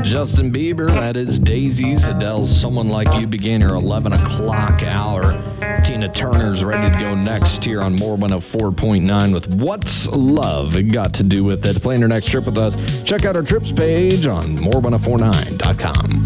Justin Bieber, that is Daisies. Adele's Someone Like You began your 11 o'clock hour. Tina Turner's ready to go next here on More 104.9 with What's Love Got to Do With It. To plan your next trip with us, check out our trips page on more1049.com.